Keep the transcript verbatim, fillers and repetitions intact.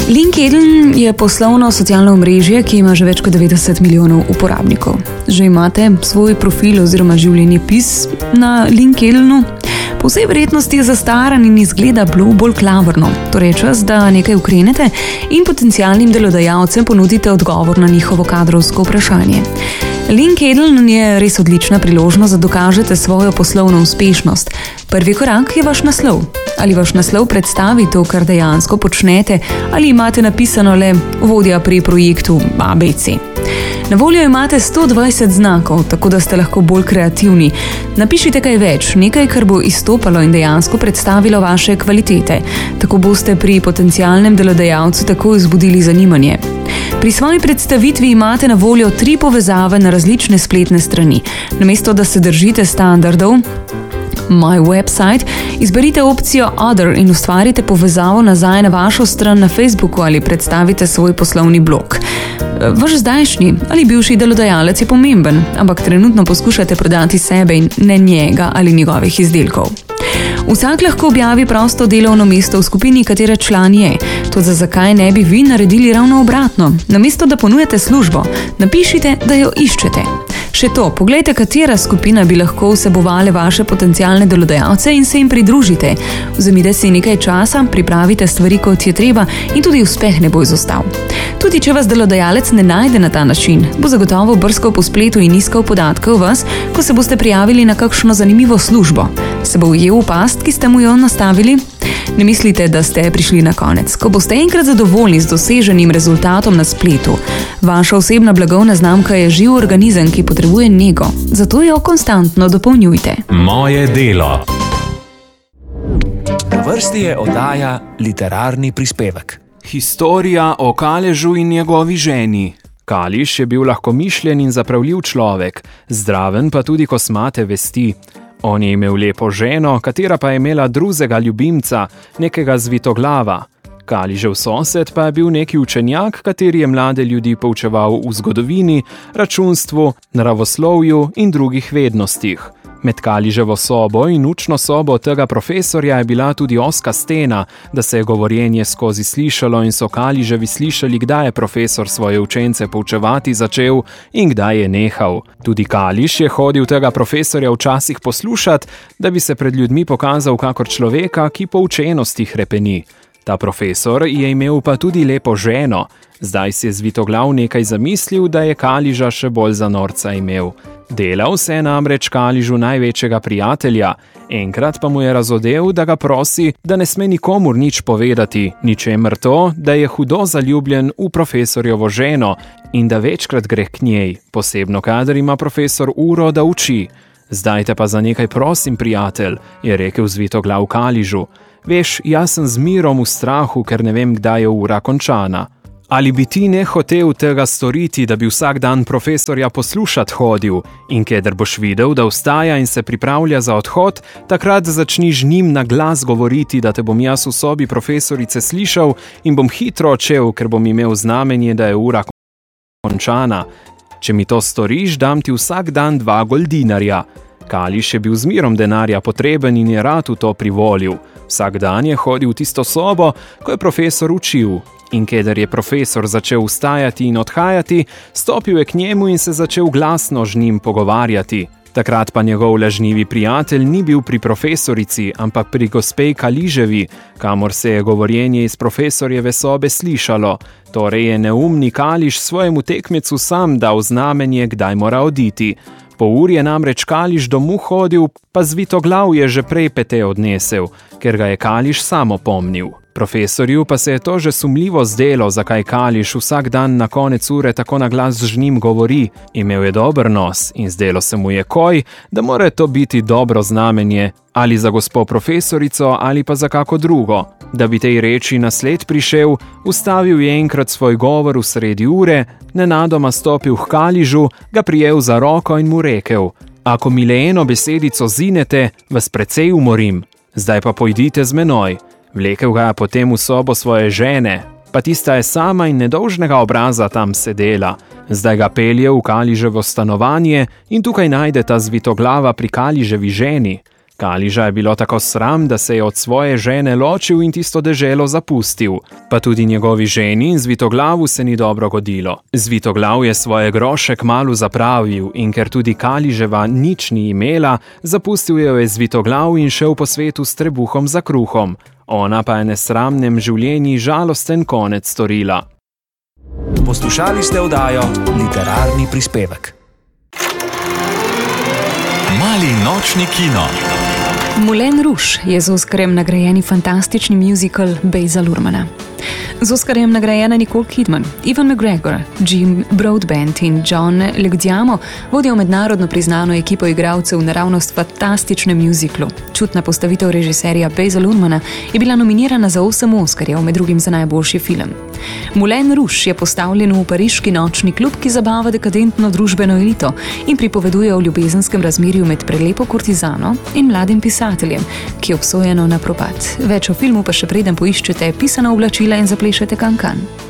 LinkedIn je poslovno socialno omrežje, ki ima že več kot devetdeset milijonov uporabnikov. Že imate svoj profil oziroma življenjepis na LinkedInu? Po vsej verjetnosti je zastaran in izgleda bolj klavrno. Torej je čas, da nekaj ukrenete in potencialnim delodajalcem ponudite odgovor na njihovo kadrovsko vprašanje. LinkedIn je res odlična priložnost, da dokažete svojo poslovno uspešnost. Prvi korak je vaš naslov. Ali vaš naslov predstavi to, kar dejansko počnete, ali imate napisano le vodja pri projektu A B C. Na voljo imate sto dvajset znakov, tako da ste lahko bolj kreativni. Napišite kaj več, nekaj, kar bo izstopalo in dejansko predstavilo vaše kvalitete. Tako boste pri potencialnem delodajalcu takoj vzbudili zanimanje. Pri svoji predstavitvi imate na voljo tri povezave na različne spletne strani. Namesto da se držite standardov My Website, izberite opcijo Other in ustvarite povezavo nazaj na vašo stran na Facebooku ali predstavite svoj poslovni blog. Vaš zdajšnji ali bivši delodajalec je pomemben, ampak trenutno poskušate prodati sebe in ne njega ali njegovih izdelkov. Vsak lahko objavi prosto delovno mesto v skupini, katere član je. Toda zakaj ne bi vi naredili ravno obratno? Namesto da ponujete službo, napišite, da jo iščete. Še to, poglejte, katera skupina bi lahko vsebovale vaše potencialne delodajalce in se jim pridružite. Vzemite si nekaj časa, pripravite stvari, kot je treba in tudi uspeh ne bo izostal. Tudi če vas delodajalec ne najde na ta način, bo zagotovo brskal po spletu in iskal podatke o vas, ko se boste prijavili na kakšno zanimivo službo. Se bo ujel v past, ki ste mu jo nastavili? Ne mislite, da ste prišli na konec. Ko boste enkrat zadovoljni z doseženim rezultatom na spletu, vaša osebna blagovna znamka je živ organizem, ki potrebuje nego. Zato jo konstantno dopolnjujte. Moje delo. Na vrsti je oddaja Literarni prispevek. Historija o Kaležu in njegovi ženi. Kaliž je bil lahkomišljen in zapravljiv človek, zdraven pa tudi kosmate vesti. On je imel lepo ženo, katera pa je imela drugega ljubimca, nekega zvitoglava. Kaližev sosed pa je bil neki učenjak, kateri je mlade ljudi poučeval v zgodovini, računstvu, naravoslovju in drugih vednostih. Med Kaliževo sobo in učno sobo tega profesorja je bila tudi ozka stena, da se je govorjenje skozi slišalo in so Kaliževi slišali, kdaj je profesor svoje učence poučevati začel in kdaj je nehal. Tudi Kaliž je hodil tega profesorja včasih poslušati, da bi se pred ljudmi pokazal kakor človeka, ki po učenosti hrepeni. Ta profesor je imel pa tudi lepo ženo. Zdaj si je zvitoglav nekaj zamislil, da je Kaliža še bolj za norca imel. Delal se je namreč Kaližu največjega prijatelja, enkrat pa mu je razodel, da ga prosi, da ne sme nikomur nič povedati, ničemer to, da je hudo zaljubljen v profesorjovo ženo in da večkrat gre k njej, posebno kadar ima profesor uro, da uči. Zdaj te pa za nekaj prosim, prijatelj, je rekel zvitoglav Kaližu. Veš, jaz sem z mirom v strahu, ker ne vem, kdaj je ura končana. Ali bi ti ne hotel tega storiti, da bi vsak dan profesorja poslušat hodil in keder boš videl, da vstaja in se pripravlja za odhod, takrat začniš njim na glas govoriti, da te bom jaz v sobi profesorice slišal in bom hitro odšel, ker bom imel znamenje, da je ura končana. Če mi to storiš, dam ti vsak dan dva goldinarja. Kaliž je bil z mirom denarja potreben in je rad v to privolil. Vsak dan je hodil v tisto sobo, ko je profesor učil. In keder je profesor začel vstajati in odhajati, stopil je k njemu in se začel glasno z njim pogovarjati. Takrat pa njegov lažnivi prijatelj ni bil pri profesorici, ampak pri gospej Kaliževi, kamor se je govorjenje iz profesorjeve sobe slišalo. Torej je neumni Kaliž svojemu tekmecu sam dal znamenje, kdaj mora oditi. Po uri je namreč Kaliž domov hodil, pa zvitoglav je že prej pete odnesel, ker ga je Kaliž samo pomnil. Profesorju pa se je to že sumljivo zdelo, zakaj Kaliž vsak dan na konec ure tako na glas z njim govori. Imel je dober nos in zdelo se mu je koj, da mora to biti dobro znamenje, ali za gospo profesorico ali pa za kako drugo. Da bi tej reči nasled prišel, ustavil je enkrat svoj govor v sredi ure, nenadoma stopil k Kaližu, ga prijel za roko in mu rekel: Ako mi le eno besedico zinete, vas precej umorim. Zdaj pa pojdite z menoj. Vlekel ga je potem v sobo svoje žene, pa tista je sama in nedolžnega obraza tam sedela. Zdaj ga pelje v Kaliževo stanovanje in tukaj najde ta zvitoglava pri Kaliževi ženi. Kaliža je bilo tako sram, da se je od svoje žene ločil in tisto deželo zapustil. Pa tudi njegovi ženi in Zvitoglavu se ni dobro godilo. Zvitoglav je svoje groše kmalu zapravil in ker tudi Kaliževa nič ni imela, zapustil jo je Zvitoglav in šel po svetu s trebuhom za kruhom. Ona pa je nesramnem življenji žalosten konec storila. Poslušali ste oddajo Literarni prispevek. Mali nočni kino. Moulin Rouge je z Oskarjem nagrajeni fantastični musical Baza Luhrmanna. Z Oskarjem nagrajena Nicole Kidman, Ewan McGregor, Jim Broadbent in John Leguizamo vodijo mednarodno priznano ekipo igralcev naravnost fantastičnem musiclu. Čutna postavitev režiserja Baza Luhrmanna je bila nominirana za osem Oskarjev, med drugim za najboljši film. Moulin Rouge je postavljen v pariški nočni klub, ki zabava dekadentno družbeno elito in pripoveduje o ljubezenskem razmerju med prelepo kurtizano in mladim pisateljem, ki je obsojeno na propad. Več o filmu pa še preden poiščete pisana oblačila in zaplešete kankan.